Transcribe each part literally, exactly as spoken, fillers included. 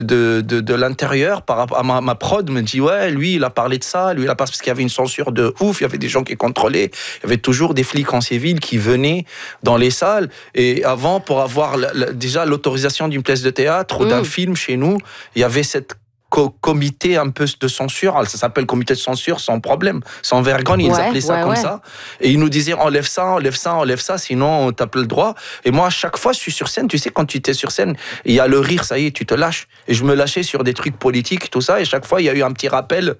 de, de, de l'intérieur par rapport à ma, ma prod me dit ouais, lui il a parlé de ça, lui il a parlé parce qu'il y avait une censure de ouf, il y avait des gens qui contrôlaient, il y avait toujours des flics en civil qui venaient dans les salles et avant pour avoir la, la, déjà l'autorisation d'une pièce de théâtre ou mmh. d'un film chez nous, il y avait cette co- comité un peu de censure, ça s'appelle comité de censure sans problème, sans vergogne, ils ouais, appelaient ça ouais, comme ouais. ça et ils nous disaient enlève ça, enlève ça, enlève ça, sinon t'as pas le droit. Et moi à chaque fois je suis sur scène, tu sais quand tu étais sur scène, il y a le rire, ça y est, tu te lâches. Et je me lâchais sur des trucs politiques, tout ça, et chaque fois il y a eu un petit rappel.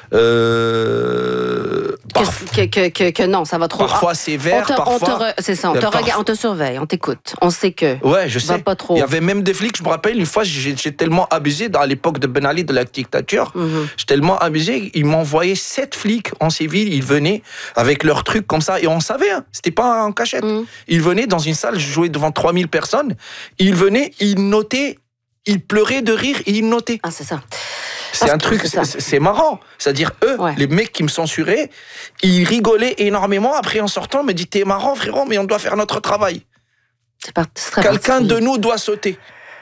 Euh, parf... que, que, que, que non, ça va trop. Parfois ah, sévère, on te, parfois. On te re... C'est ça, on te parf... regarde, on te surveille, on t'écoute, on sait que. Ouais, je sais. Pas trop. Il y avait même des flics, je me rappelle une fois, j'ai, j'ai tellement abusé à l'époque de Ben Ali de la dictature. Mm-hmm. J'ai tellement abusé, ils m'envoyaient sept flics en civil, ils venaient avec leurs trucs comme ça, et on savait, hein, c'était pas en cachette. Mm. Ils venaient dans une salle, je jouais devant trois mille personnes, ils venaient, ils notaient, ils pleuraient de rire, et ils notaient. Ah, c'est ça. C'est Parce un truc, c'est, c'est marrant. C'est-à-dire, eux, ouais. les mecs qui me censuraient, ils rigolaient énormément, après en sortant, ils me disaient, t'es marrant frérot, mais on doit faire notre travail. C'est pas, c'est Quelqu'un de nous doit sauter.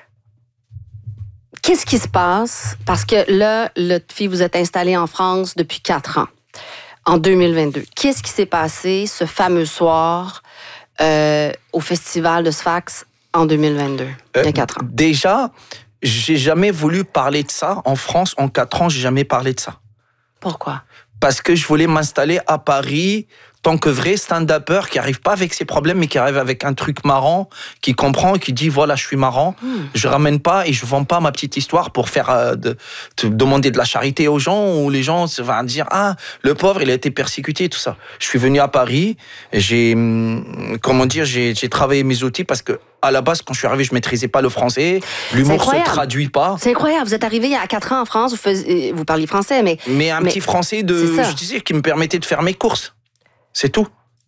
Qu'est-ce qui se passe? Parce que là, votre fille, vous êtes installée en France depuis quatre ans, en deux mille vingt-deux. Qu'est-ce qui s'est passé ce fameux soir euh, au festival de Sfax en deux mille vingt-deux, euh, il y a quatre ans? Déjà, j'ai jamais voulu parler de ça. En France, en quatre ans, j'ai jamais parlé de ça. Pourquoi? Parce que je voulais m'installer à Paris tant que vrai stand-upper qui arrive pas avec ses problèmes, mais qui arrive avec un truc marrant, qui comprend, qui dit voilà, je suis marrant, mmh. je ramène pas et je vends pas ma petite histoire pour faire euh, de, de demander de la charité aux gens où les gens vont dire ah le pauvre il a été persécuté tout ça. Je suis venu à Paris, j'ai comment dire j'ai, j'ai travaillé mes outils parce que à la base, quand je suis arrivé, je maîtrisais pas le français. L'humour se traduit pas. C'est incroyable. Vous êtes arrivé il y a quatre ans en France, vous, faisiez, vous parliez français, mais... Mais un mais, petit français de, je disais, qui me permettait de faire mes courses. C'est tout.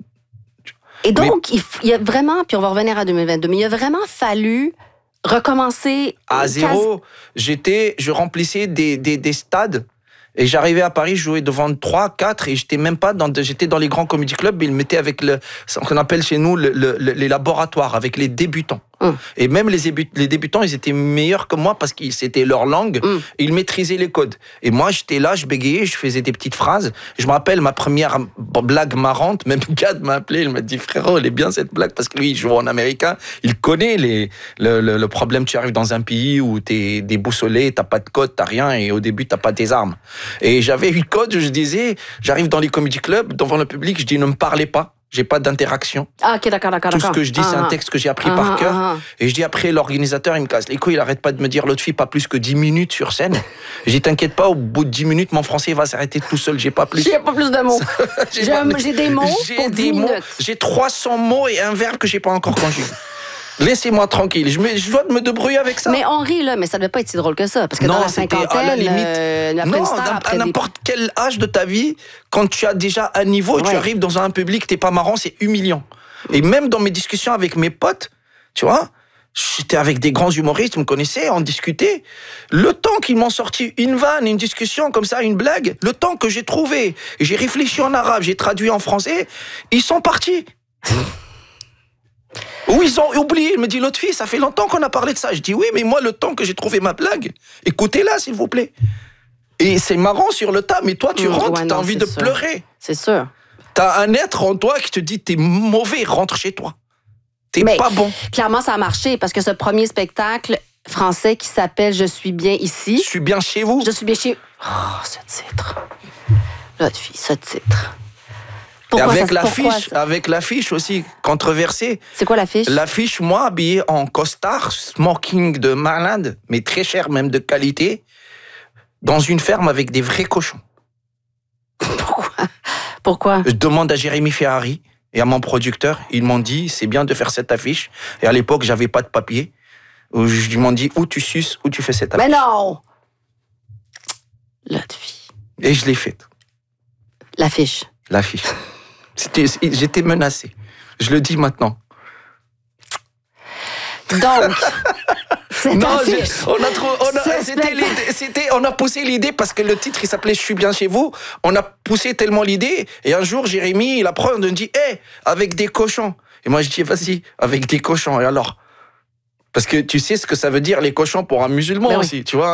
Et donc, mais, il y a vraiment, puis on va revenir à deux mille vingt-deux, mais il a vraiment fallu recommencer... À zéro. Quasi... J'étais, je remplissais des, des, des stades. Et j'arrivais à Paris, je jouais devant trois, quatre, et j'étais même pas dans, de, j'étais dans les grands comedy clubs, mais ils me mettaient avec le, ce qu'on appelle chez nous le, le, le, les laboratoires, avec les débutants. Hum. Et même les, les débutants, ils étaient meilleurs que moi parce que c'était leur langue, hum. et ils maîtrisaient les codes. Et moi, j'étais là, je bégayais, je faisais des petites phrases. Je me rappelle ma première blague marrante, même Gad m'a appelé, il m'a dit frérot, elle est bien cette blague parce que lui, il joue en américain, il connaît les, le, le, le problème. Tu arrives dans un pays où t'es déboussolé, t'as pas de code, t'as rien, et au début, t'as pas tes armes. Et j'avais eu le code, je disais, j'arrive dans les comedy clubs, devant le public, je dis ne me parlez pas. J'ai pas d'interaction. Ah, ok, d'accord, d'accord. Tout d'accord. ce que je dis, ah, c'est un texte que j'ai appris ah, par cœur. Ah, et je dis après, l'organisateur, il me casse les couilles, il arrête pas de me dire, l'autre fille, pas plus que dix minutes sur scène. Je dis, t'inquiète pas, au bout de dix minutes, mon français va s'arrêter tout seul, j'ai pas plus. J'ai pas plus de mots. j'ai, j'ai, pas... j'ai des mots j'ai pour des dix mots. minutes. J'ai trois cents mots et un verbe que j'ai pas encore conjugué. Laissez-moi tranquille, je, me, je dois me débrouiller avec ça. Mais on rit là, mais ça devait pas être si drôle que ça, parce que non, dans la cinquantaine, à la limite, euh, après non, star, à, après à n'importe des... quel âge de ta vie, quand tu as déjà un niveau, ouais. tu arrives dans un public, t'es pas marrant, c'est humiliant. Et même dans mes discussions avec mes potes, tu vois, j'étais avec des grands humoristes, ils me connaissaient, on discutait. Le temps qu'ils m'ont sorti une vanne, une discussion comme ça, une blague, le temps que j'ai trouvé, et j'ai réfléchi en arabe, j'ai traduit en français, ils sont partis. Ou ils ont oublié, il me dit l'autre fille, ça fait longtemps qu'on a parlé de ça. Je dis oui, mais moi, le temps que j'ai trouvé ma blague, écoutez-la, s'il vous plaît. Et c'est marrant sur le tas, mais toi, tu mmh, rentres, ouais, t'as non, envie de sûr. pleurer. C'est sûr. T'as un être en toi qui te dit, t'es mauvais, rentre chez toi. T'es mais, pas bon. Clairement, ça a marché, parce que ce premier spectacle français qui s'appelle « Je suis bien ici ». Je suis bien chez vous. Je suis bien chez... Oh, ce titre. L'autre fille, ce titre. Pourquoi avec ça, l'affiche, avec l'affiche aussi controversée. C'est quoi l'affiche? L'affiche, moi, habillé en costard, smoking de malade, mais très cher, même de qualité, dans une ferme avec des vrais cochons. Pourquoi? Pourquoi? Je demande à Jérémy Ferrari et à mon producteur, ils m'ont dit, c'est bien de faire cette affiche. Et à l'époque, j'avais pas de papier. Ils m'ont dit, ou tu suces, ou tu fais cette affiche. Mais non! L'autre fille. Et je l'ai faite. L'affiche. L'affiche. C'était, j'étais menacé. Je le dis maintenant. Donc, non, on a trop, on a, c'était, l'idée, c'était, on a poussé l'idée parce que le titre il s'appelait Je suis bien chez vous. On a poussé tellement l'idée et un jour Jérémy il apprend, on me dit, hé, hey, avec des cochons. Et moi je dis, vas-y, avec des cochons. Et alors, Parce que tu sais ce que ça veut dire les cochons pour un musulman Ben oui. aussi, tu vois.